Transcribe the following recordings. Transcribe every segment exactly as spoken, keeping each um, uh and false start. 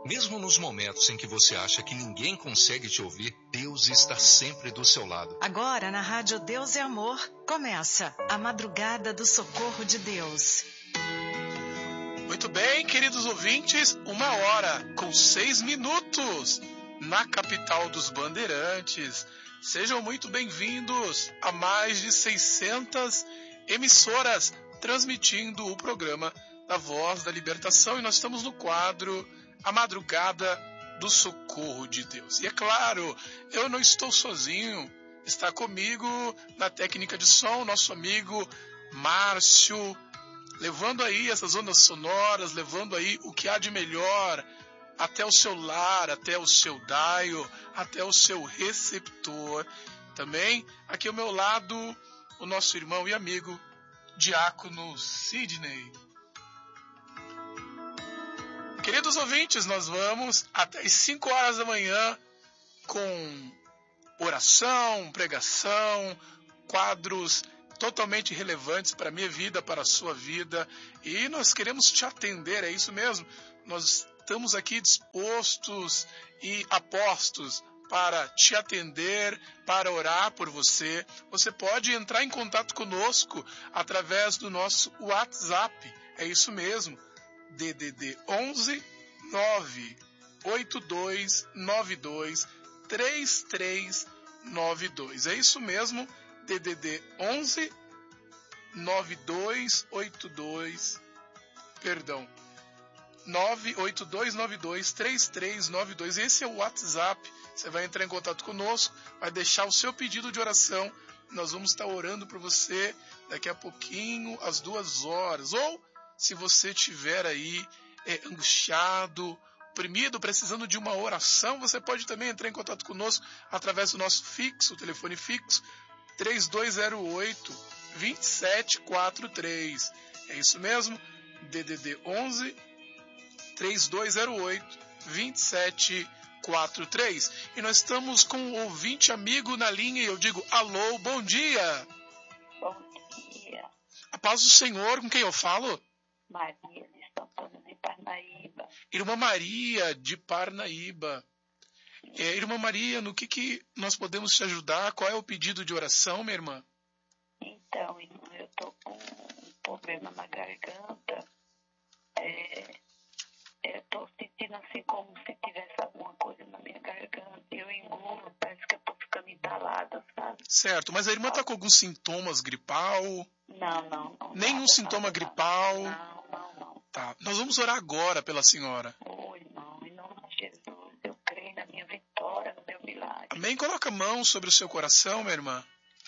Mesmo nos momentos em que você acha que ninguém consegue te ouvir, Deus está sempre do seu lado. Agora, na Rádio Deus é Amor, começa a Madrugada do Socorro de Deus. Muito bem, queridos ouvintes, uma hora com seis minutos na capital dos Bandeirantes. Sejam muito bem-vindos a mais de seiscentas emissoras transmitindo o programa da Voz da Libertação. E nós estamos no quadro A Madrugada do Socorro de Deus. E é claro, eu não estou sozinho. Está comigo na técnica de som nosso amigo Márcio, levando aí essas ondas sonoras, levando aí o que há de melhor até o seu lar, até o seu dial, até o seu receptor. Também aqui ao meu lado o nosso irmão e amigo Diácono Sidney. Queridos ouvintes, nós vamos até as cinco horas da manhã com oração, pregação, quadros totalmente relevantes para a minha vida, para a sua vida. E nós queremos te atender, é isso mesmo. Nós estamos aqui dispostos e apostos para te atender, para orar por você. Você pode entrar em contato conosco através do nosso WhatsApp. É isso mesmo. D D D onze nove oito dois nove dois três três nove dois. É isso mesmo, D D D onze nove dois oito dois, perdão, nove oito dois nove dois três três nove dois. Esse é o WhatsApp. Você vai entrar em contato conosco, vai deixar o seu pedido de oração. Nós vamos estar orando por você daqui a pouquinho, às duas horas. Ou se você estiver aí é, angustiado, oprimido, precisando de uma oração, você pode também entrar em contato conosco através do nosso fixo, o telefone fixo, três dois zero oito dois sete quatro três. É isso mesmo, D D D onze três dois zero oito dois sete quatro três. E nós estamos com um ouvinte amigo na linha e eu digo, alô, bom dia. Bom dia. A paz do Senhor, com quem eu falo? Maria de Santana de Parnaíba. Irmã Maria de Parnaíba. É, irmã Maria, no que, que nós podemos te ajudar? Qual é o pedido de oração, minha irmã? Então, irmã, eu estou com um problema na garganta. É, eu estou sentindo assim como se tivesse alguma coisa na minha garganta. Eu engulo, parece que eu estou ficando entalada, sabe? Certo, mas a irmã está com alguns sintomas gripal? Não, não. não Nenhum nada, sintoma nada, gripal? Não, não, não. Tá, nós vamos orar agora pela senhora. Oi, não. Em nome de Jesus, eu creio na minha vitória, no meu milagre. Amém? Coloca a mão sobre o seu coração, minha irmã.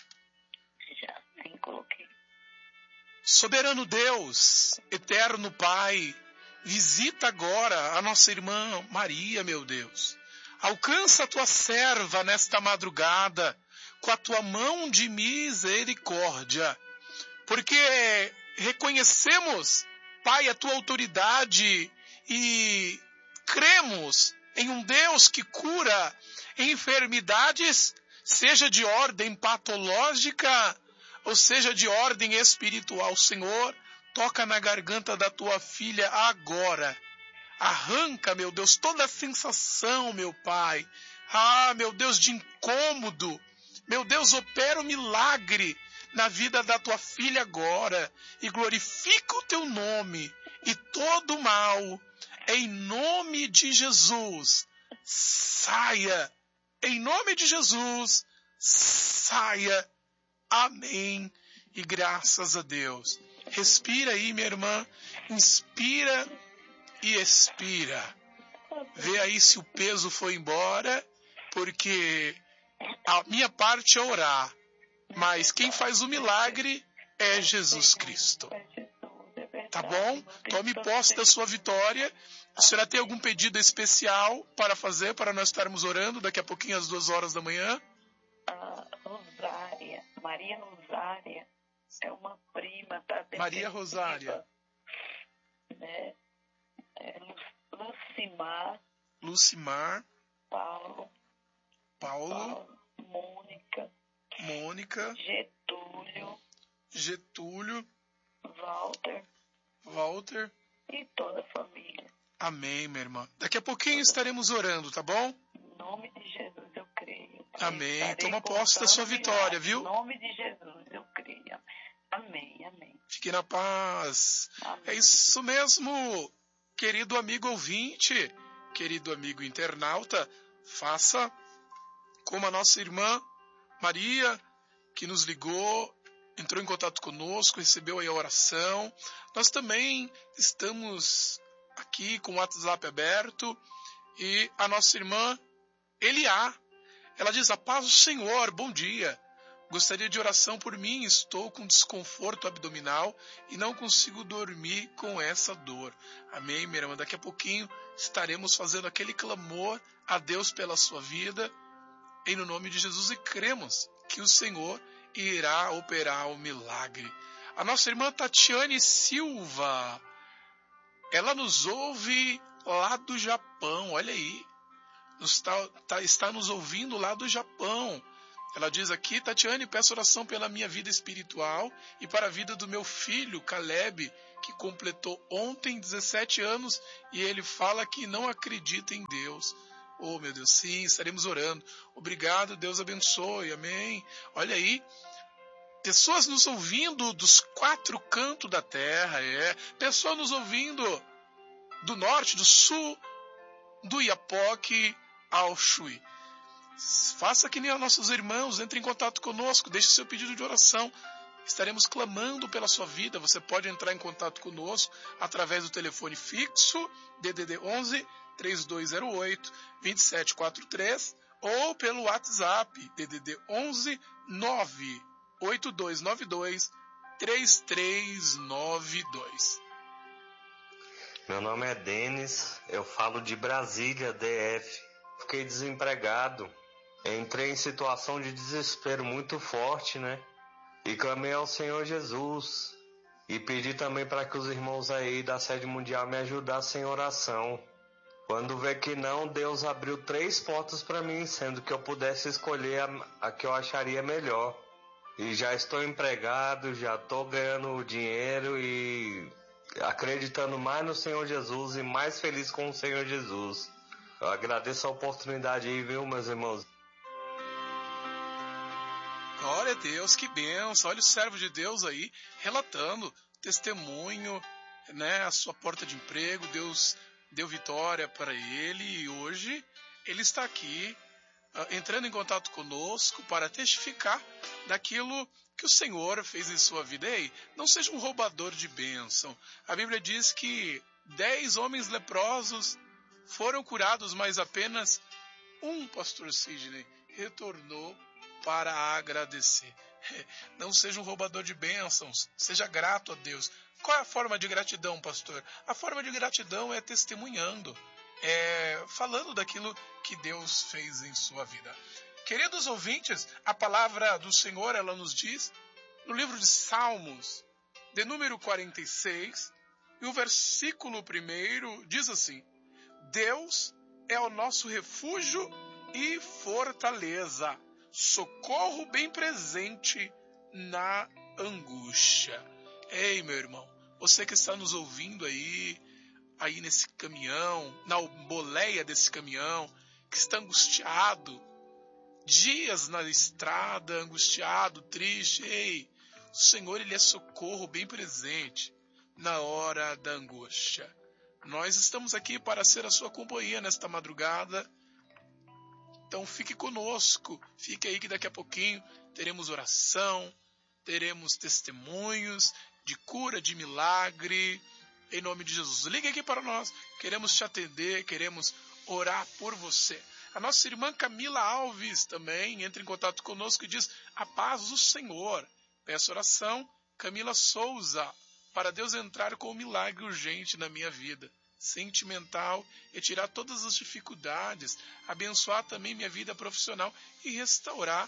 Já sim, coloquei. Soberano Deus, eterno Pai, visita agora a nossa irmã Maria, meu Deus. Alcança a tua serva nesta madrugada com a tua mão de misericórdia, porque reconhecemos, Pai, a tua autoridade e cremos em um Deus que cura enfermidades, seja de ordem patológica ou seja de ordem espiritual. Senhor, toca na garganta da tua filha agora. Arranca, meu Deus, toda a sensação, meu Pai. Ah, meu Deus, de incômodo. Meu Deus, opera o milagre na vida da tua filha agora. E glorifica o teu nome. E todo mal, em nome de Jesus, saia. Em nome de Jesus, saia. Amém. E graças a Deus. Respira aí, minha irmã. Inspira e expira. Vê aí se o peso foi embora, porque a minha parte é orar, mas quem faz o milagre é Jesus Cristo. Tá bom? Tome posse da sua vitória. A senhora tem algum pedido especial para fazer, para nós estarmos orando daqui a pouquinho às duas horas da manhã? A Rosária, Maria Rosária, é uma prima, tá? Maria Rosária. Né? É, Lucimar. Lucimar. Paulo. Paulo. Paulo. Mônica. Mônica. Getúlio. Getúlio. Walter. Walter. E toda a família. Amém, minha irmã. Daqui a pouquinho estaremos orando, tá bom? Em nome de Jesus eu creio. Amém. Estarei Toma posse da sua vitória, viu? Em nome de Jesus eu creio. Amém, amém. Fique na paz. Amém. É isso mesmo, querido amigo ouvinte, querido amigo internauta. Faça como a nossa irmã Maria, que nos ligou, entrou em contato conosco, recebeu aí a oração. Nós também estamos aqui com o WhatsApp aberto, e a nossa irmã Eliá, ela diz: a paz do Senhor, bom dia. Gostaria de oração por mim, estou com desconforto abdominal e não consigo dormir com essa dor. Amém, minha irmã? Daqui a pouquinho estaremos fazendo aquele clamor a Deus pela sua vida, em no nome de Jesus, e cremos que o Senhor irá operar o milagre. A nossa irmã Tatiane Silva, ela nos ouve lá do Japão, olha aí, está, tá, está nos ouvindo lá do Japão. Ela diz aqui: Tatiane, peço oração pela minha vida espiritual e para a vida do meu filho, Caleb, que completou ontem dezessete anos e ele fala que não acredita em Deus. Oh, meu Deus, sim, estaremos orando. Obrigado, Deus abençoe, amém. Olha aí, pessoas nos ouvindo dos quatro cantos da terra, é. Pessoas nos ouvindo do norte, do sul, do Iapoque ao Chuí. Faça que nem os nossos irmãos, entre em contato conosco, deixe seu pedido de oração. Estaremos clamando pela sua vida. Você pode entrar em contato conosco através do telefone fixo D D D onze, três dois zero oito, dois sete quatro três ou pelo WhatsApp D D D onze, nove oito dois nove dois, três três nove dois. Meu nome é Denis, eu falo de Brasília, D F. Fiquei desempregado, entrei em situação de desespero muito forte, né? E clamei ao Senhor Jesus. E pedi também para que os irmãos aí da sede mundial me ajudassem em oração. Quando vê que não, Deus abriu três portas para mim, sendo que eu pudesse escolher a, a que eu acharia melhor. E já estou empregado, já estou ganhando dinheiro e acreditando mais no Senhor Jesus e mais feliz com o Senhor Jesus. Eu agradeço a oportunidade aí, viu, meus irmãos? Glória a Deus, que bênção. Olha o servo de Deus aí relatando testemunho, né, a sua porta de emprego. Deus deu vitória para ele e hoje ele está aqui uh, entrando em contato conosco para testificar daquilo que o Senhor fez em sua vida. Ei, não seja um roubador de bênção. A Bíblia diz que dez homens leprosos foram curados, mas apenas um, pastor Sidney, retornou para agradecer. Não seja um roubador de bênçãos, seja grato a Deus. Qual é a forma de gratidão, pastor? A forma de gratidão é testemunhando, é falando daquilo que Deus fez em sua vida. Queridos ouvintes, a palavra do Senhor, ela nos diz, no livro de Salmos, de número quarenta e seis, e o versículo primeiro diz assim: Deus é o nosso refúgio e fortaleza, socorro bem presente na angústia. Ei, meu irmão, você que está nos ouvindo aí, aí nesse caminhão, na boleia desse caminhão, que está angustiado, dias na estrada, angustiado, triste, ei, o Senhor, Ele é socorro bem presente na hora da angústia. Nós estamos aqui para ser a sua companhia nesta madrugada. Então fique conosco, fique aí que daqui a pouquinho teremos oração, teremos testemunhos de cura, de milagre, em nome de Jesus. Ligue aqui para nós, queremos te atender, queremos orar por você. A nossa irmã Camila Alves também entra em contato conosco e diz: a paz do Senhor. Peço oração, Camila Souza, para Deus entrar com um milagre urgente na minha vida sentimental e tirar todas as dificuldades, abençoar também minha vida profissional e restaurar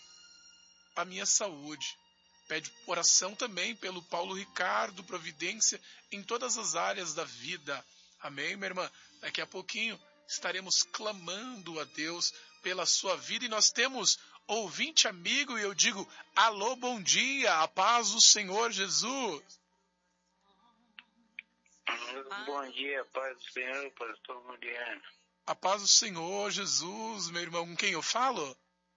a minha saúde. Pede oração também pelo Paulo Ricardo, providência em todas as áreas da vida. Amém, minha irmã? Daqui a pouquinho estaremos clamando a Deus pela sua vida e nós temos ouvinte amigo e eu digo: alô, bom dia, a paz do Senhor Jesus. Bom dia, paz do Senhor, pastor Mariano. A paz do Senhor, Jesus, meu irmão. Com quem eu falo?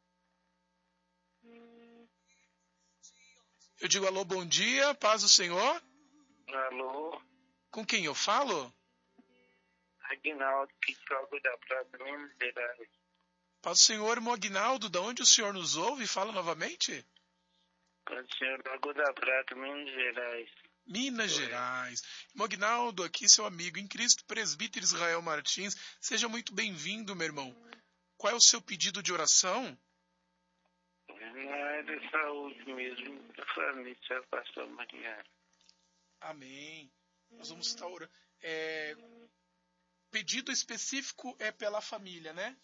Eu digo alô, bom dia, paz do Senhor. Alô, Com quem eu falo? Aguinaldo, que joga da Prata, Minas Gerais. Paz do Senhor, irmão Aguinaldo. De onde o senhor nos ouve? Fala novamente. Paz do Senhor, Lagoa da Prata, Minas Gerais. Minas Gerais. Irmão Aguinaldo, aqui seu amigo em Cristo, presbítero Israel Martins. Seja muito bem-vindo, meu irmão. Qual é o seu pedido de oração? Na área da saúde mesmo, da família, pastor Mariano. Amém. Nós vamos estar orando. É... Pedido específico é pela família, né?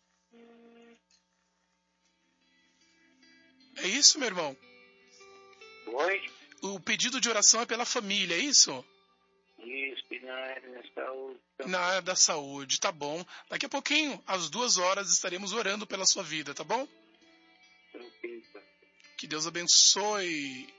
É isso, meu irmão? Oi? O pedido de oração é pela família, é isso? Isso, e na área da saúde. Na área da saúde, tá bom. Daqui a pouquinho, às duas horas, estaremos orando pela sua vida, tá bom? Que Deus abençoe.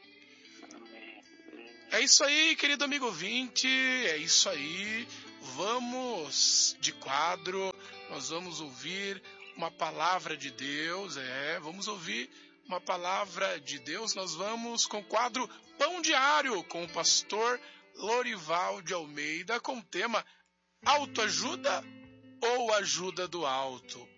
É isso aí, querido amigo ouvinte, é isso aí. Vamos de quadro, nós vamos ouvir uma palavra de Deus, é, vamos ouvir uma palavra de Deus. Nós vamos com o quadro Pão Diário, com o pastor Lorival de Almeida, com o tema Autoajuda ou Ajuda do Alto.